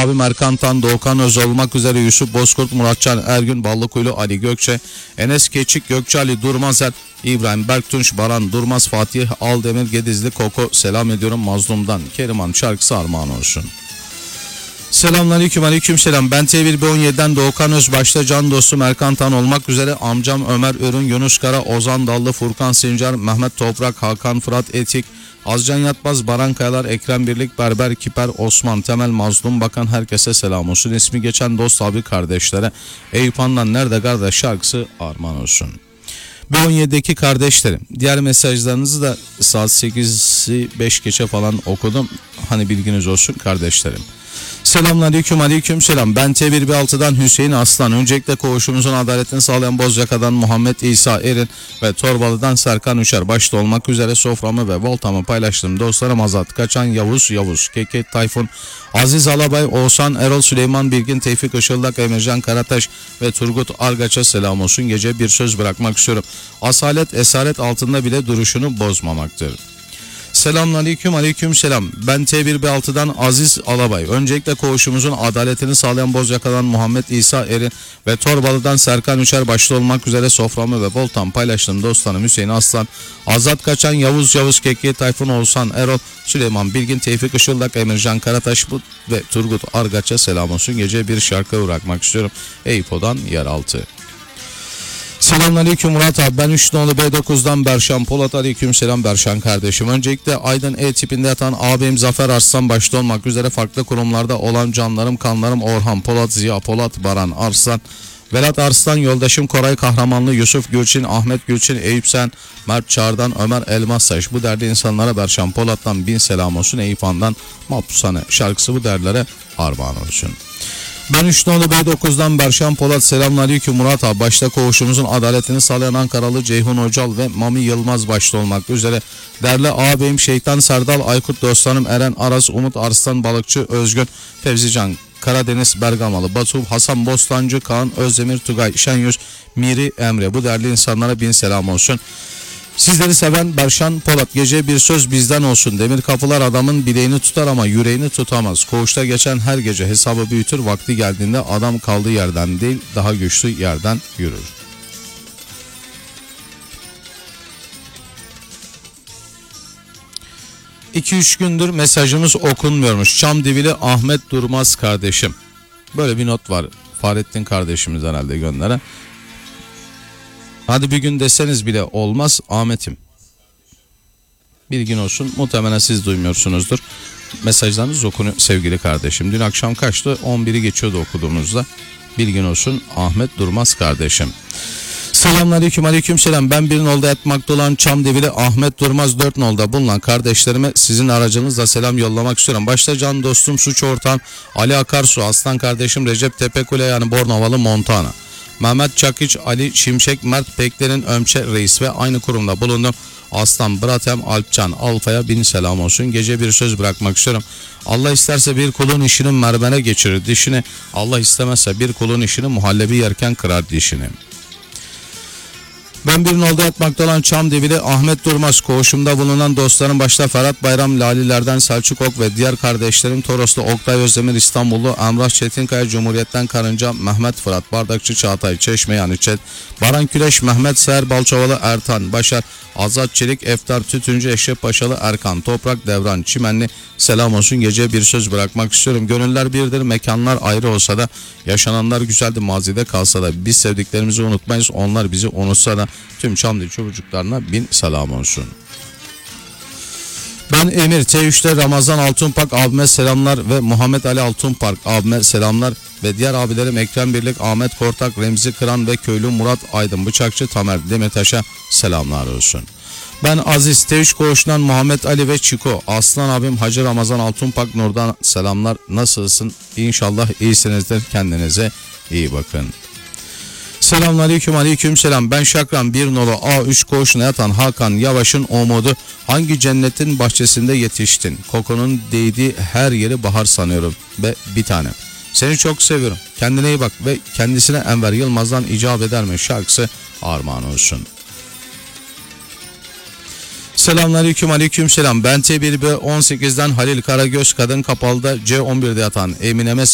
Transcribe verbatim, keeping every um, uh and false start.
abim Erkan Tan, Doğukan Öz olmak üzere Yusuf Bozkurt, Muratcan Ergün, Ballıkuyulu Ali Gökçe, Enes Keçik, Gökçe Ali Durmazer, İbrahim Berktunç, Baran Durmaz, Fatih Aldemir, Gedizli Koko selam ediyorum Mazlum'dan. Keriman şarkısı armağan olsun. Selamünaleyküm, aleyküm selam. Ben T bir B on yedi'den Doğukan Öz, başta can dostum Erkan Tan olmak üzere amcam Ömer Ürün, Yunus Kara, Ozan Dallı, Furkan Sincar, Mehmet Toprak, Hakan Fırat Etik, Azcan Yatmaz, Baran Kayalar, Ekrem Birlik, Berber Kiper, Osman Temel, Mazlum Bakan, herkese selam olsun. İsmi geçen dost abi kardeşlere Eyüp Han'dan Nerede Kardeş şarkısı armağan olsun. B on yedi'deki kardeşlerim, diğer mesajlarınızı da saat sekizi beş geçe falan okudum. Hani bilginiz olsun kardeşlerim. Selamünaleyküm, aleyküm selam. Ben T bir B altı'dan Hüseyin Aslan. Öncelikle koğuşumuzun adaletini sağlayan Bozyaka'dan Muhammed İsa Erin ve Torbalı'dan Serkan Üçer başta olmak üzere soframı ve voltamı paylaştığım dostlarım Azat Kaçan, Yavuz Yavuz, Keket Tayfun, Aziz Alabay, Oğuzhan Erol, Süleyman Bilgin, Tevfik Işıldak, Emircan Karataş ve Turgut Argaç'a selam olsun. Gece bir söz bırakmak istiyorum. Asalet esaret altında bile duruşunu bozmamaktır. Selamünaleyküm, aleyküm selam. Ben T bir B altı'dan Aziz Alabay. Öncelikle koğuşumuzun adaletini sağlayan Bozyaka'dan Muhammed İsa Erin ve Torbalı'dan Serkan Üçer başta olmak üzere soframı ve voltam paylaştığım dostlarım Hüseyin Aslan, Azat Kaçan, Yavuz Yavuz, Kekki Tayfun, Oğuzhan Erol, Süleyman Bilgin, Tevfik Işıldak, Emircan Karataş ve Turgut Argaç'a selam olsun. Gece bir şarkı bırakmak istiyorum. Eyüp'o'dan Yeraltı. Selamünaleyküm Murat abi, ben üç nolu B dokuz'dan Berşan Polat. Aleyküm selam Berşan kardeşim. Öncelikle Aydın E tipinde yatan abim Zafer Arslan başta olmak üzere farklı kurumlarda olan canlarım kanlarım Orhan Polat, Ziya Polat, Baran Arslan, Velat Arslan, yoldaşım Koray Kahramanlı, Yusuf Gülçin, Ahmet Gülçin, Eyüp Sen, Mert Çağrı'dan Ömer Elmassaç. Bu derdi insanlara Berşan Polat'tan bin selam olsun. Eyüp Han'dan Mahpushane şarkısı bu derlere armağan olsun. Ben üç nolu B dokuz'dan Berşan Polat. Selamünaleyküm Murat abi. Başta koğuşumuzun adaletini sağlayan Ankaralı Ceyhun Hocal ve Mami Yılmaz başta olmak üzere değerli ağabeyim Şeytan Serdal, Aykut dostlarım Eren Aras, Umut Arslan Balıkçı, Özgün, Fevzican Karadeniz Bergamalı, Batu, Hasan Bostancı, Kaan Özdemir, Tugay Şenyüz, Miri Emre. Bu değerli insanlara bin selam olsun. Sizleri seven Berşan Polat. Gece bir söz bizden olsun. Demir kapılar adamın bileğini tutar ama yüreğini tutamaz. Koğuşta geçen her gece hesabı büyütür. Vakti geldiğinde adam kaldığı yerden değil daha güçlü yerden yürür. iki üç gündür mesajımız okunmuyormuş. Çamdivili Ahmet Durmaz kardeşim. Böyle bir not var. Fahrettin kardeşimiz herhalde gönderen. Hadi bir gün deseniz bile olmaz Ahmet'im. Bilgin olsun. Muhtemelen siz duymuyorsunuzdur. Mesajlarınız okunuyor sevgili kardeşim. Dün akşam kaçtı? on biri geçiyordu okuduğumuzda. Bilgin olsun Ahmet Durmaz kardeşim. Selamünaleyküm, aleyküm selam. Ben bir nolda yatmakta olan Çamdivili Ahmet Durmaz, dört nolda bulunan kardeşlerime sizin aracınızla selam yollamak istiyorum. Başta can dostum, suç ortağım Ali Akarsu, aslan kardeşim Recep Tepekule yani Bornovalı Montana, Mehmet Çakıç, Ali Şimşek, Mert Pekler'in Ömçe Reis ve aynı kurumda bulundum. Aslan Bratem Alpcan Alfa'ya bin selam olsun. Gece bir söz bırakmak istiyorum. Allah isterse bir kulun işini mermere geçirir dişini. Allah istemezse bir kulun işini muhallebi yerken kırar dişini. Ben bir nolda yatmakta olan Çamdivili Ahmet Durmaz. Koğuşumda bulunan dostlarım başta Ferhat Bayram Lalilerden Selçuk Ok ve diğer kardeşlerim Toroslu Oktay Özdemir, İstanbullu Emrah Çetinkaya, Cumhuriyet'ten Karınca Mehmet Fırat, Bardakçı Çağatay, Çeşme yani Çet, Baran Küleş, Mehmet Seher Balçovalı, Ertan Başar, Azat Çelik, Eftar Tütüncü, Eşref Paşalı, Erkan Toprak, Devran Çimenli selam olsun. Gece bir söz bırakmak istiyorum. Gönüller birdir, mekanlar ayrı olsa da yaşananlar güzeldi, mazide kalsa da biz sevdiklerimizi unutmayız, onlar bizi unutsa da tüm Çamlı çocuklarına bin selam olsun. Ben Emir T üç'te Ramazan Altunpark abime selamlar ve Muhammed Ali Altunpark abime selamlar ve diğer abilerim Ekrem Birlik, Ahmet Kortak, Remzi Kıran ve köylü Murat Aydın Bıçakçı, Tamer Demirtaş'a selamlar olsun. Ben Aziz T üç koğuşundan Muhammed Ali ve Çiko, aslan abim Hacı Ramazan Altunpark Nur'dan selamlar. Nasılsın? İnşallah iyisinizdir. Kendinize iyi bakın. Selamünaleyküm, aleyküm selam. Ben Şakran bir nolu A üç koğuşuna yatan Hakan Yavaş'ın umudu. Hangi cennetin bahçesinde yetiştin? Kokunun değdiği her yeri bahar sanıyorum ve bir tane. Seni çok seviyorum. Kendine iyi bak ve kendisine Enver Yılmaz'dan icap eder mi şarkısı armağan olsun. Selamünaleyküm, aleyküm selam. Ben T bir B on sekiz'den Halil Karagöz, kadın kapalıda C on bir'de yatan Emine'me